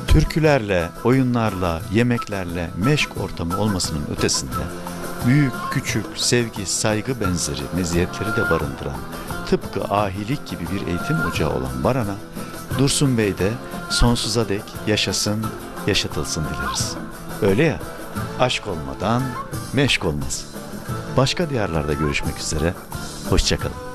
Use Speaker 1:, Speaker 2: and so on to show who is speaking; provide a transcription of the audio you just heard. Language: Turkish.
Speaker 1: Türkülerle, oyunlarla, yemeklerle meşk ortamı olmasının ötesinde büyük, küçük, sevgi, saygı benzeri meziyetleri de barındıran, tıpkı ahilik gibi bir eğitim ocağı olan Baran'a, Dursun Bey de sonsuza dek yaşasın, yaşatılsın dileriz. Öyle ya, aşk olmadan meşk olmaz. Başka diyarlarda görüşmek üzere, hoşça kalın.